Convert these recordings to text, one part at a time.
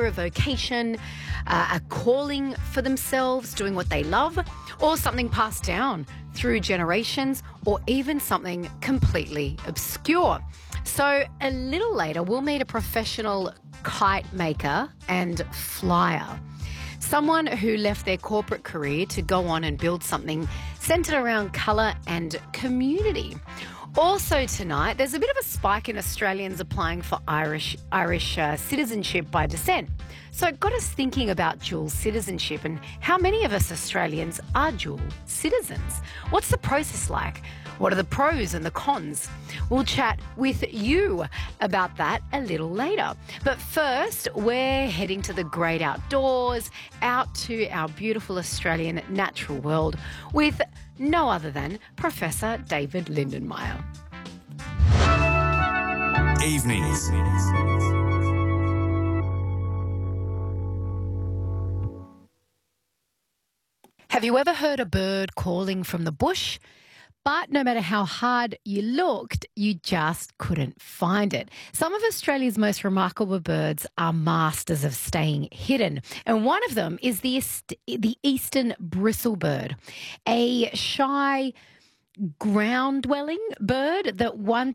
career, a vocation, a calling for themselves, doing what they love, or something passed down through generations, or even something completely obscure. So a little later, we'll meet a professional kite maker and flyer. Someone who left their corporate career to go on and build something centred around colour and community. Also tonight, there's a bit of a spike in Australians applying for Irish citizenship by descent. So it got us thinking about dual citizenship and how many of us Australians are dual citizens. What's the process like? What are the pros and the cons? We'll chat with you about that a little later. But first, we're heading to the great outdoors, out to our beautiful Australian natural world with no other than Professor David Lindenmayer. Evenings. Have you ever heard a bird calling from the bush? But no matter how hard you looked, you just couldn't find it. Some of Australia's most remarkable birds are masters of staying hidden. And one of them is the eastern bristlebird, a shy ground-dwelling bird that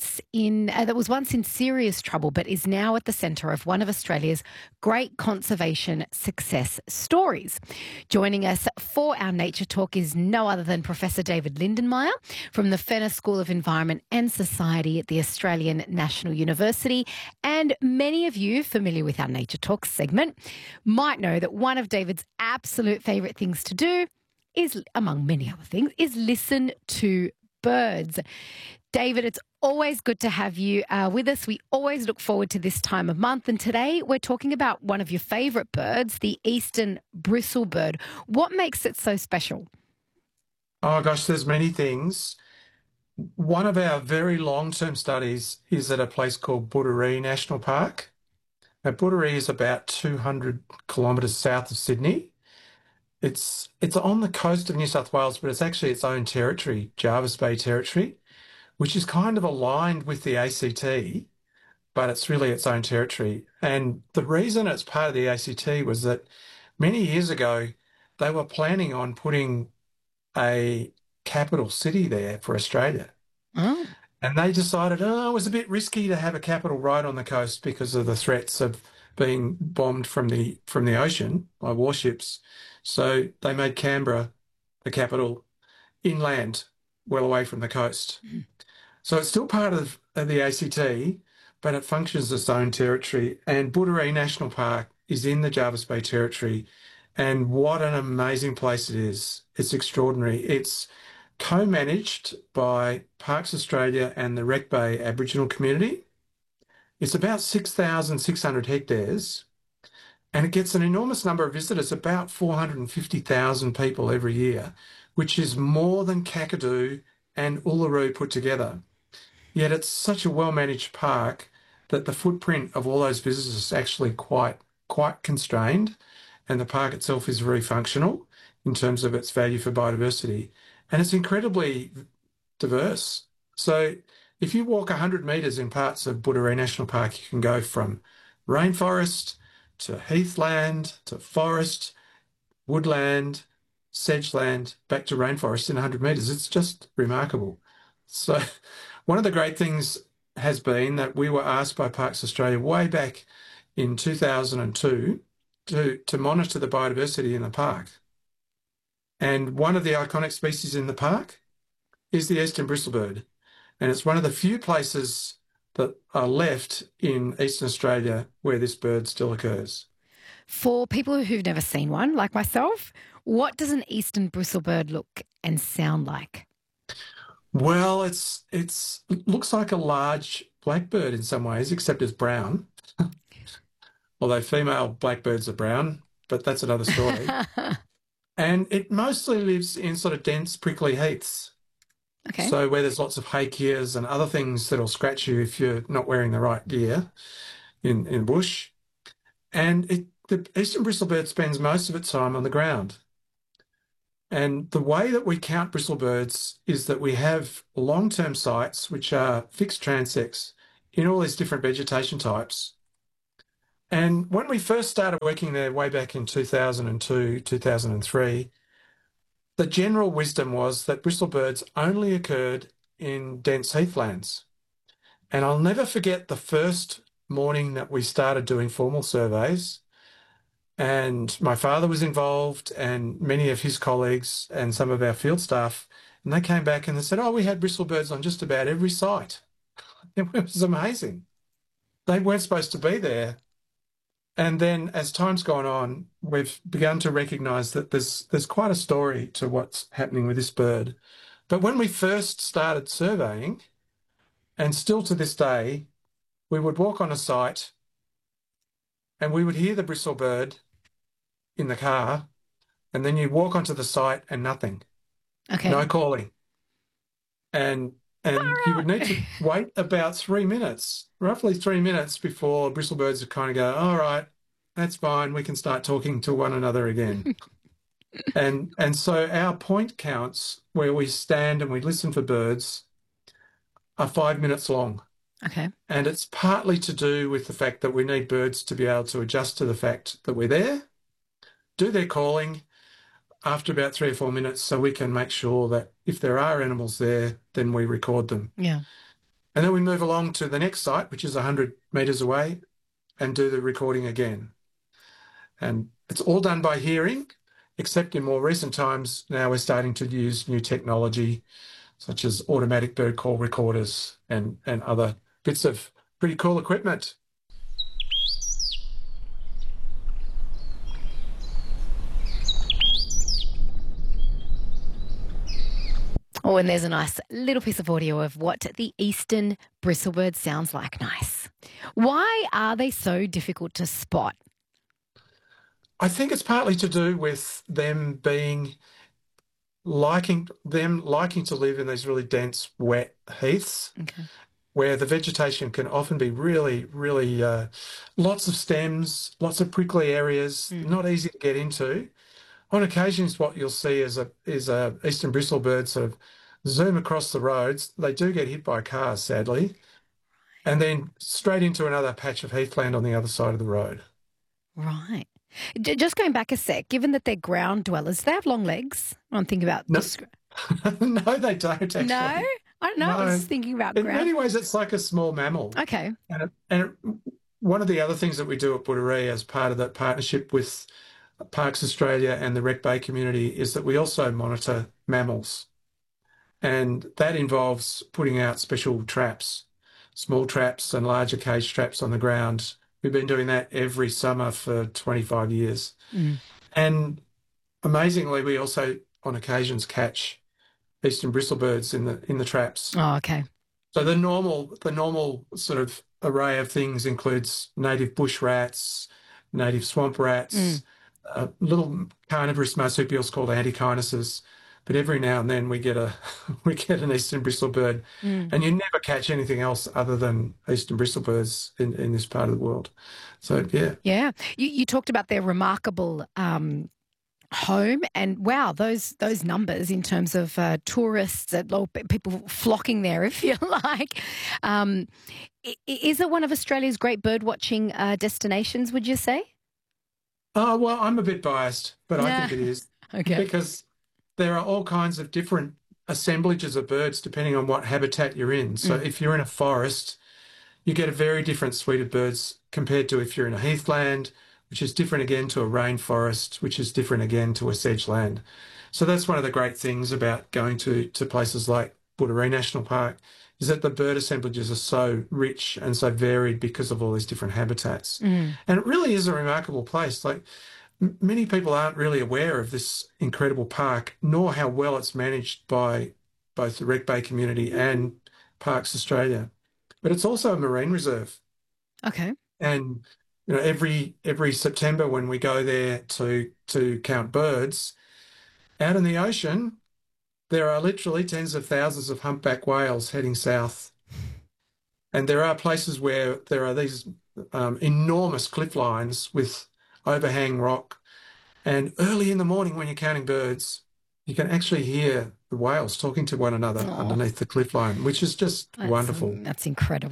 was once in serious trouble but is now at the centre of one of Australia's great conservation success stories. Joining us for our Nature Talk is no other than Professor David Lindenmayer from the Fenner School of Environment and Society at the Australian National University. And many of you familiar with our Nature Talk segment might know that one of David's absolute favourite things to do is, among many other things, is listen to birds. David, it's always good to have you with us. We always look forward to this time of month. And today we're talking about one of your favourite birds, the eastern bristlebird. What makes it so special? Oh, gosh, there's many things. One of our very long-term studies is at a place called Budaree National Park. Now, Budaree is about 200 kilometres south of Sydney. It's on the coast of New South Wales, but it's actually its own territory, Jervis Bay Territory, which is kind of aligned with the ACT, but it's really its own territory. And the reason it's part of the ACT was that many years ago, they were planning on putting a capital city there for Australia. Oh. And they decided, it was a bit risky to have a capital right on the coast because of the threats of being bombed from the ocean by warships. So they made Canberra the capital inland, well away from the coast. So it's still part of the ACT, but it functions as its own territory. And Budaree National Park is in the Jervis Bay Territory. And what an amazing place it is. It's extraordinary. It's co-managed by Parks Australia and the Wreck Bay Aboriginal community. It's about 6,600 hectares. And it gets an enormous number of visitors, about 450,000 people every year, which is more than Kakadu and Uluru put together. Yet it's such a well-managed park that the footprint of all those visitors is actually quite constrained, and the park itself is very functional in terms of its value for biodiversity. And it's incredibly diverse. So if you walk 100 metres in parts of Budaree National Park, you can go from rainforest to heathland, to forest, woodland, sedgeland, back to rainforest in 100 metres. It's just remarkable. So one of the great things has been that we were asked by Parks Australia way back in 2002 to monitor the biodiversity in the park. And one of the iconic species in the park is the eastern bristlebird. And it's one of the few places that are left in Eastern Australia where this bird still occurs. For people who've never seen one, like myself, what does an eastern bristlebird look and sound like? Well, it looks like a large blackbird in some ways, except it's brown. Although female blackbirds are brown, but that's another story. And it mostly lives in sort of dense, prickly heaths. Okay. So where there's lots of hakeas and other things that'll scratch you if you're not wearing the right gear in bush. And the eastern bristlebird spends most of its time on the ground. And the way that we count bristlebirds is that we have long-term sites, which are fixed transects in all these different vegetation types. And when we first started working there way back in 2002, 2003, the general wisdom was that bristlebirds only occurred in dense heathlands. And I'll never forget the first morning that we started doing formal surveys. And my father was involved, and many of his colleagues and some of our field staff. And they came back and they said, "Oh, we had bristlebirds on just about every site." It was amazing. They weren't supposed to be there. And then as time's gone on, we've begun to recognise that there's quite a story to what's happening with this bird. But when we first started surveying, and still to this day, we would walk on a site and we would hear the bristlebird in the car, and then you walk onto the site and nothing, Okay. no calling. And you would need to wait about 3 minutes, roughly 3 minutes, before bristlebirds would kind of go, "All right, that's fine, we can start talking to one another again." And so our point counts where we stand and we listen for birds are 5 minutes long. Okay. And it's partly to do with the fact that we need birds to be able to adjust to the fact that we're there, do their calling after about 3 or 4 minutes, so we can make sure that if there are animals there, then we record them. Yeah. And then we move along to the next site, which is 100 metres away, and do the recording again. And it's all done by hearing, except in more recent times now we're starting to use new technology such as automatic bird call recorders and other bits of pretty cool equipment. Oh, and there's a nice little piece of audio of what the eastern bristlebird sounds like. Nice. Why are they so difficult to spot? I think it's partly to do with them liking to live in these really dense, wet heaths. Okay. Where the vegetation can often be really, really lots of stems, lots of prickly areas, not easy to get into. On occasions, what you'll see is a eastern bristlebird sort of zoom across the roads. They do get hit by cars, sadly, and then straight into another patch of heathland on the other side of the road. Right. Just going back a sec, given that they're ground dwellers, they have long legs. I'm thinking about No, this. no, they don't actually. No? I don't know. I was thinking about In ground. many ways, it's like a small mammal. Okay. One of the other things that we do at Butteree as part of that partnership with Parks Australia and the Wreck Bay community is that we also monitor mammals. And that involves putting out special traps, small traps and larger cage traps on the ground. We've been doing that every summer for 25 years. And amazingly, we also on occasions catch eastern bristlebirds in the traps. Oh, okay. So the normal sort of array of things includes native bush rats, native swamp rats, little carnivorous marsupials called antechinus. But every now and then we get an eastern bristlebird, and you never catch anything else other than eastern bristlebirds in this part of the world. So yeah. Yeah. You talked about their remarkable home, and wow, those numbers in terms of tourists, people flocking there, if you like. Is it one of Australia's great bird watching destinations, would you say? Oh, well, I'm a bit biased, but I think it is. Okay. Because there are all kinds of different assemblages of birds depending on what habitat you're in. So if you're in a forest, you get a very different suite of birds compared to if you're in a heathland, which is different again to a rainforest, which is different again to a sedgeland. So that's one of the great things about going to places like Butteree National Park, is that the bird assemblages are so rich and so varied because of all these different habitats. And it really is a remarkable place. Like, many people aren't really aware of this incredible park, nor how well it's managed by both the Wreck Bay community and Parks Australia. But it's also a marine reserve. Okay. And every September when we go there to count birds, out in the ocean, there are literally tens of thousands of humpback whales heading south. And there are places where there are these enormous cliff lines with overhang rock. And early in the morning when you're counting birds, you can actually hear the whales talking to one another underneath the cliff line, which is just wonderful. That's incredible.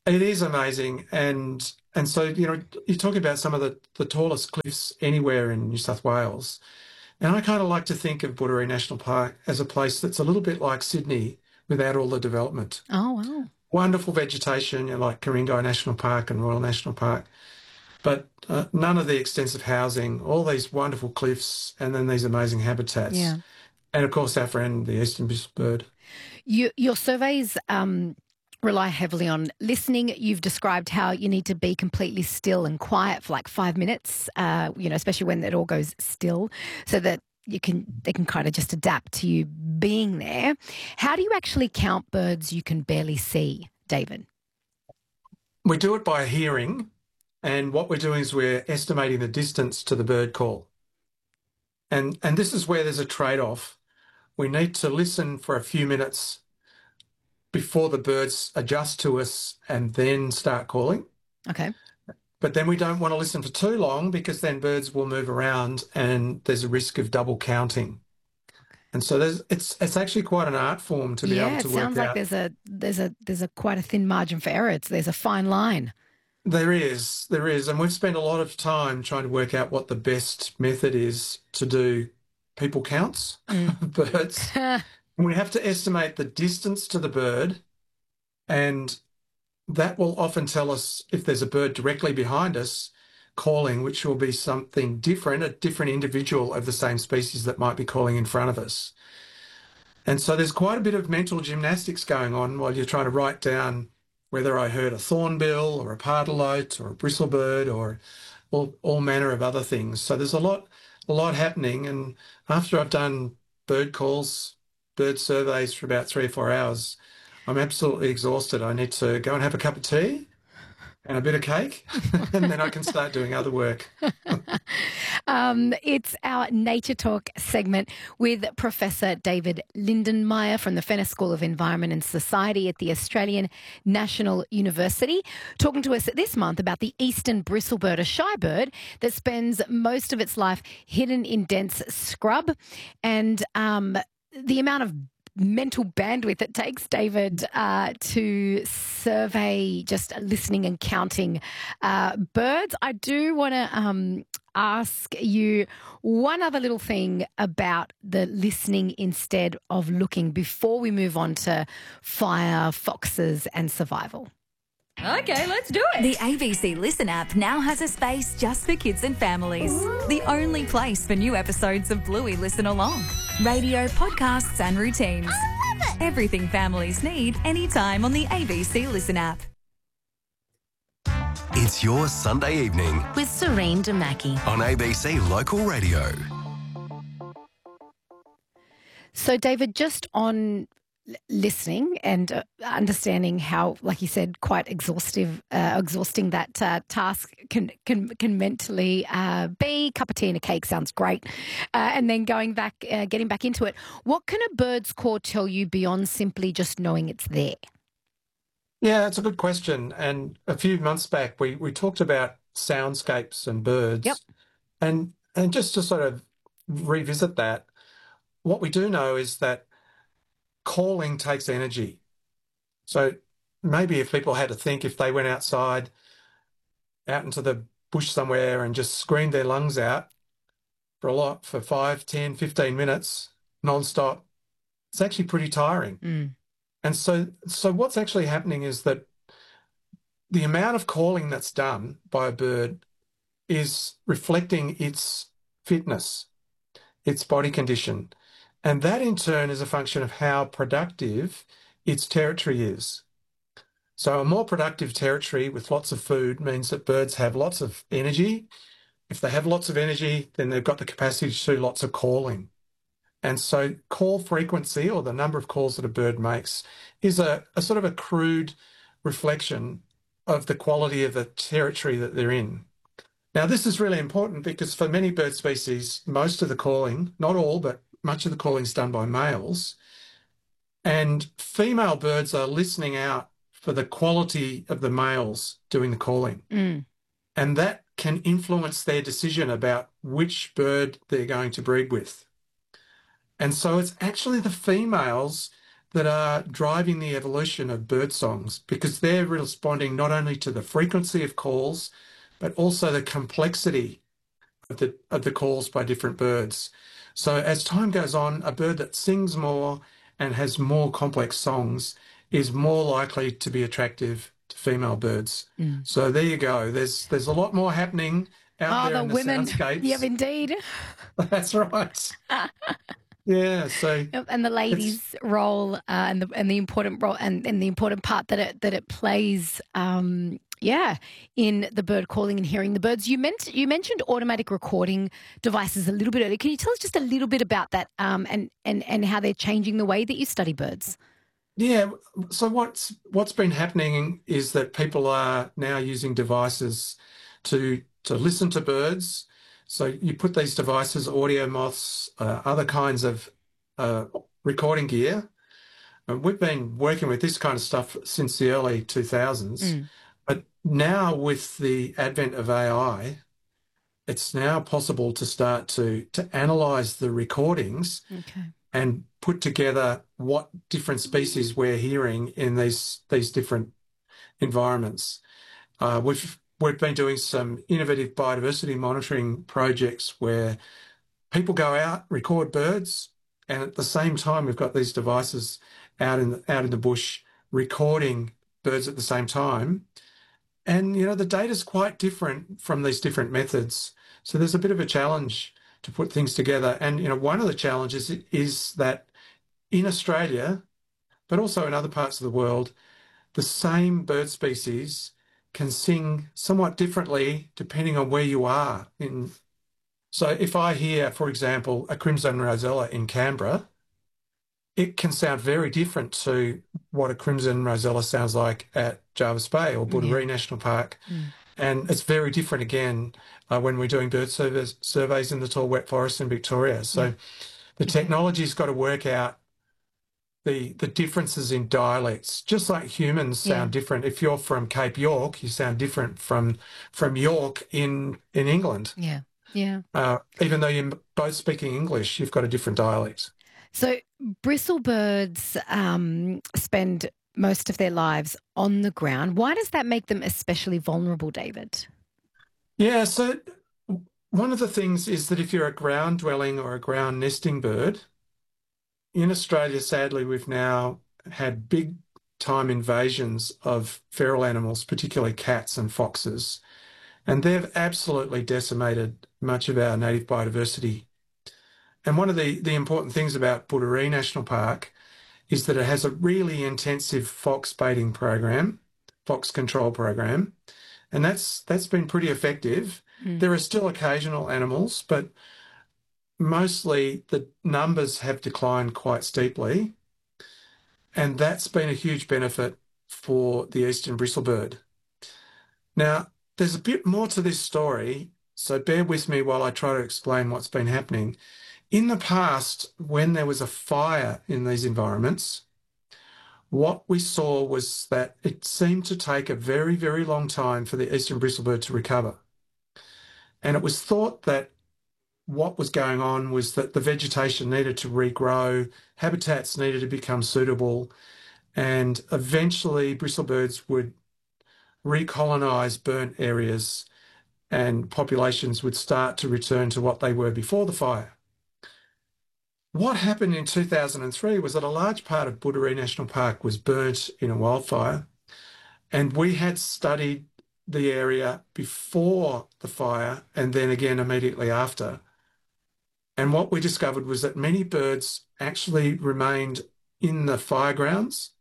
It is amazing. And so, you're talking about some of the tallest cliffs anywhere in New South Wales. And I kind of like to think of Buddery National Park as a place that's a little bit like Sydney without all the development. Oh, wow. Wonderful vegetation, like Ku-ring-gai National Park and Royal National Park, but none of the extensive housing, all these wonderful cliffs, and then these amazing habitats. Yeah. And of course, our friend, the eastern bristlebird. Your surveys rely heavily on listening. You've described how you need to be completely still and quiet for like 5 minutes, especially when it all goes still, so that they can kind of just adapt to you being there. How do you actually count birds you can barely see, David? We do it by hearing, and what we're doing is we're estimating the distance to the bird call. And this is where there's a trade-off. We need to listen for a few minutes before the birds adjust to us and then start calling. Okay. But then we don't want to listen for too long because then birds will move around and there's a risk of double counting. And so it's actually quite an art form to be able to work out. Yeah, it sounds like there's a quite a thin margin for error. There's a fine line. There is. And we've spent a lot of time trying to work out what the best method is to do people counts of birds. We have to estimate the distance to the bird, and that will often tell us if there's a bird directly behind us calling, which will be something different, a different individual of the same species that might be calling in front of us. And so there's quite a bit of mental gymnastics going on while you're trying to write down whether I heard a thornbill or a pardalote or a bristlebird or all manner of other things. So there's a lot happening. And after I've done bird calls, bird surveys for about 3 or 4 hours, I'm absolutely exhausted. I need to go and have a cup of tea and a bit of cake, and then I can start doing other work. It's our Nature Talk segment with Professor David Lindenmayer from the Fenner School of Environment and Society at the Australian National University, talking to us this month about the eastern bristlebird, a shy bird that spends most of its life hidden in dense scrub, and the amount of mental bandwidth it takes, David, to survey just listening and counting birds. I do want to ask you one other little thing about the listening instead of looking before we move on to fire, foxes and survival. Okay, let's do it. The ABC Listen app now has a space just for kids and families. The only place for new episodes of Bluey Listen Along. Radio, podcasts and routines. I love it. Everything families need anytime on the ABC Listen app. It's your Sunday evening with Serene Damaki on ABC Local Radio. So, David, just on listening and understanding how, like you said, quite exhausting that task can mentally be. Cup of tea and a cake sounds great, and then getting back into it. What can a bird's call tell you beyond simply just knowing it's there? Yeah, that's a good question. And a few months back, we talked about soundscapes and birds. Yep. And just to sort of revisit that, what we do know is that calling takes energy. So maybe if people had to think, if they went outside, out into the bush somewhere and just screamed their lungs out for 5, 10, 15 minutes, non-stop, it's actually pretty tiring. Mm. And so what's actually happening is that the amount of calling that's done by a bird is reflecting its fitness, its body condition. And that in turn is a function of how productive its territory is. So a more productive territory with lots of food means that birds have lots of energy. If they have lots of energy, then they've got the capacity to do lots of calling. And so call frequency, or the number of calls that a bird makes, is a sort of a crude reflection of the quality of the territory that they're in. Now, this is really important because for many bird species, most of the calling, not all, but much of the calling is done by males. And female birds are listening out for the quality of the males doing the calling. Mm. And that can influence their decision about which bird they're going to breed with. And so it's actually the females that are driving the evolution of bird songs, because they're responding not only to the frequency of calls, but also the complexity of the calls by different birds. So as time goes on, a bird that sings more and has more complex songs is more likely to be attractive to female birds. So there you go. There's a lot more happening out there in the soundscapes. Yep, indeed. That's right. Yeah. So and the ladies' role and the important role and the important part that it plays. In the bird calling and hearing the birds. You mentioned automatic recording devices a little bit earlier. Can you tell us just a little bit about that and how they're changing the way that you study birds? Yeah. So what's been happening is that people are now using devices to listen to birds. So you put these devices, audio moths, other kinds of recording gear. And we've been working with this kind of stuff since the early 2000s. But now with the advent of AI, it's now possible to start to analyze the recordings and put together what different species we're hearing in these different environments. We've been doing some innovative biodiversity monitoring projects where people go out, record birds, and at the same time we've got these devices out in the bush recording birds at the same time. And, the data's quite different from these different methods. So there's a bit of a challenge to put things together. And, one of the challenges is that in Australia, but also in other parts of the world, the same bird species can sing somewhat differently depending on where you are. So if I hear, for example, a crimson rosella in Canberra, it can sound very different to what a crimson rosella sounds like at Jervis Bay or Budaree National Park. And it's very different again when we're doing bird surveys in the tall wet forests in Victoria. So the technology's got to work out the differences in dialects, just like humans sound different. If you're from Cape York, you sound different from York in England. Yeah. Even though you're both speaking English, you've got a different dialect. So bristlebirds spend most of their lives on the ground. Why does that make them especially vulnerable, David? Yeah, so one of the things is that if you're a ground-dwelling or a ground-nesting bird, in Australia, sadly, we've now had big-time invasions of feral animals, particularly cats and foxes, and they've absolutely decimated much of our native biodiversity. And one of the important things about Budaree National Park is that it has a really intensive fox baiting program, fox control program, and that's been pretty effective. There are still occasional animals, but mostly the numbers have declined quite steeply, and that's been a huge benefit for the eastern bristlebird. Now, there's a bit more to this story, so bear with me while I try to explain what's been happening. In the past, when there was a fire in these environments, what we saw was that it seemed to take a very, very long time for the eastern bristlebird to recover. And it was thought that what was going on was that the vegetation needed to regrow, habitats needed to become suitable, and eventually bristlebirds would recolonise burnt areas and populations would start to return to what they were before the fire. What happened in 2003 was that a large part of Budaree National Park was burnt in a wildfire, and we had studied the area before the fire and then again immediately after. And what we discovered was that many birds actually remained in the fire grounds,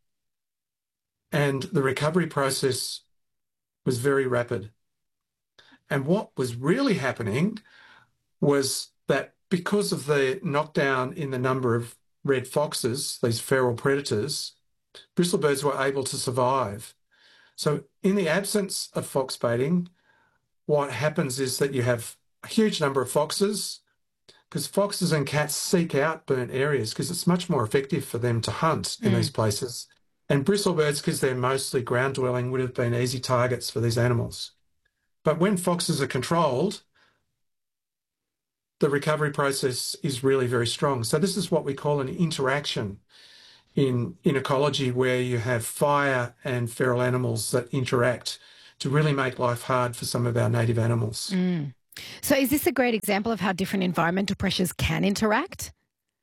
and the recovery process was very rapid. And what was really happening was that because of the knockdown in the number of red foxes, these feral predators, bristlebirds were able to survive. So in the absence of fox baiting, what happens is that you have a huge number of foxes, because foxes and cats seek out burnt areas because it's much more effective for them to hunt in these places. And bristlebirds, because they're mostly ground-dwelling, would have been easy targets for these animals. But when foxes are controlled, the recovery process is really very strong. So this is what we call an interaction. in ecology where you have fire and feral animals that interact to really make life hard for some of our native animals. So is this a great example of how different environmental pressures can interact?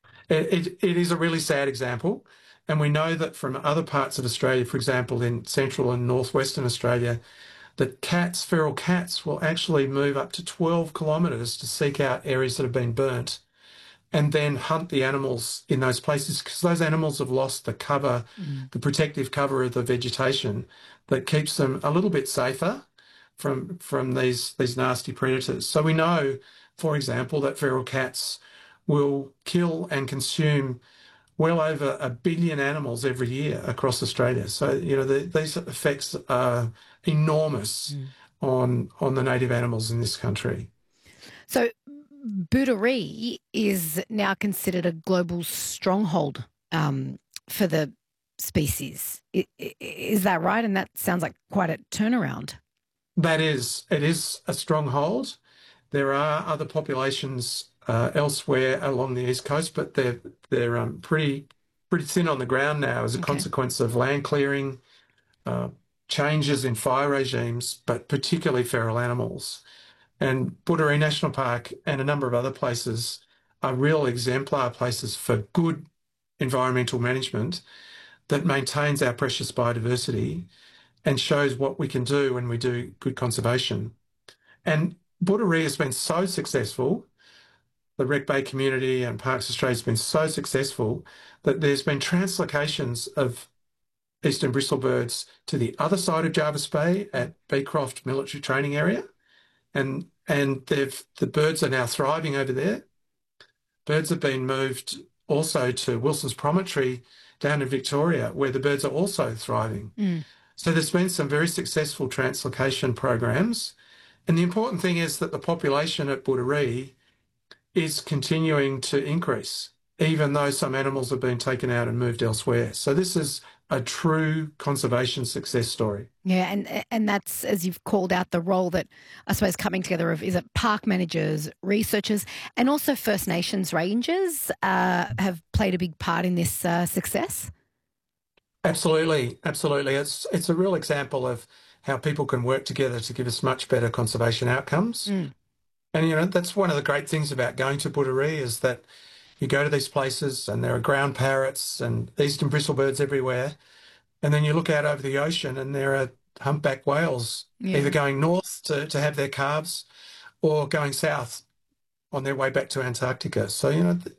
It is a really sad example. And we know that from other parts of Australia, for example, in central and northwestern Australia, that feral cats will actually move up to 12 kilometres to seek out areas that have been burnt and then hunt the animals in those places because those animals have lost the cover, the protective cover of the vegetation that keeps them a little bit safer from these nasty predators. So we know, for example, that feral cats will kill and consume well over 1 billion animals every year across Australia. So, these effects are enormous on the native animals in this country. So Booderee is now considered a global stronghold for the species. Is that right? And that sounds like quite a turnaround. It is a stronghold. There are other populations elsewhere along the east coast, but they're pretty thin on the ground now as a consequence of land clearing, changes in fire regimes, but particularly feral animals. And Booderee National Park and a number of other places are real exemplar places for good environmental management that maintains our precious biodiversity and shows what we can do when we do good conservation. And Booderee has been so successful, the Wreck Bay community and Parks Australia has been so successful that there's been translocations of eastern bristlebirds to the other side of Jervis Bay at Beecroft Military Training Area. And the birds are now thriving over there. Birds have been moved also to Wilson's Promontory down in Victoria, where the birds are also thriving. So there's been some very successful translocation programs. And the important thing is that the population at Booderee is continuing to increase, even though some animals have been taken out and moved elsewhere. So this is a true conservation success story. Yeah, and that's, as you've called out, the role that I suppose coming together of, is it park managers, researchers, and also First Nations rangers have played a big part in this success? Absolutely. It's a real example of how people can work together to give us much better conservation outcomes. And, that's one of the great things about going to Booderee is that you go to these places and there are ground parrots and eastern bristlebirds everywhere. And then you look out over the ocean and there are humpback whales either going north to have their calves or going south on their way back to Antarctica. So,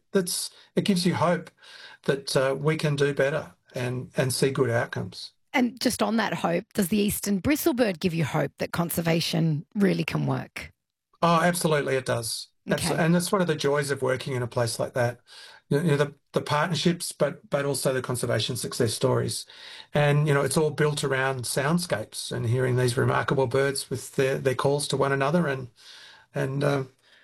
it gives you hope that we can do better and see good outcomes. And just on that hope, does the eastern bristlebird give you hope that conservation really can work? Oh, absolutely it does. Okay. And that's one of the joys of working in a place like that. The partnerships, but also the conservation success stories. And, it's all built around soundscapes and hearing these remarkable birds with their calls to one another and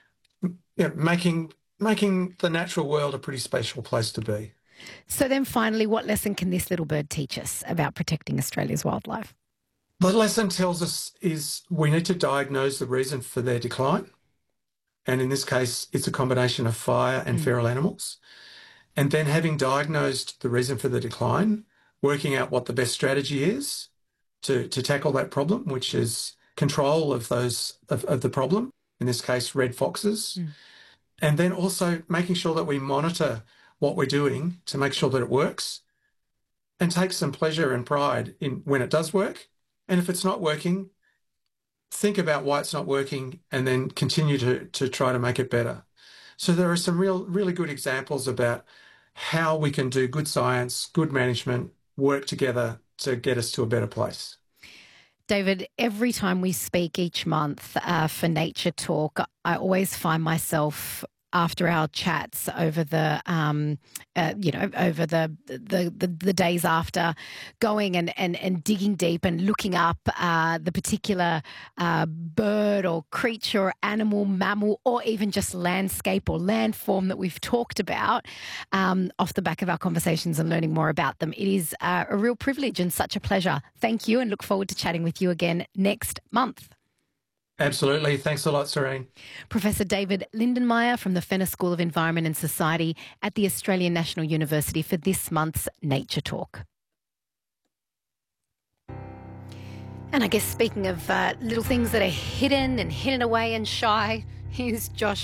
making the natural world a pretty special place to be. So then finally, what lesson can this little bird teach us about protecting Australia's wildlife? The lesson tells us is we need to diagnose the reason for their decline. And in this case, it's a combination of fire and feral animals. And then having diagnosed the reason for the decline, working out what the best strategy is to tackle that problem, which is control of the problem, in this case, red foxes. And then also making sure that we monitor what we're doing to make sure that it works and take some pleasure and pride in when it does work. And if it's not working, think about why it's not working and then continue to try to make it better. So there are some really good examples about how we can do good science, good management, work together to get us to a better place. David, every time we speak each month for Nature Talk, I always find myself after our chats over the days after, going and digging deep and looking up the particular bird or creature or animal, mammal, or even just landscape or landform that we've talked about off the back of our conversations and learning more about them. It is a real privilege and such a pleasure. Thank you, and look forward to chatting with you again next month. Absolutely. Thanks a lot, Serene. Professor David Lindenmayer from the Fenner School of Environment and Society at the Australian National University for this month's Nature Talk. And I guess speaking of little things that are hidden and hidden away and shy, here's Josh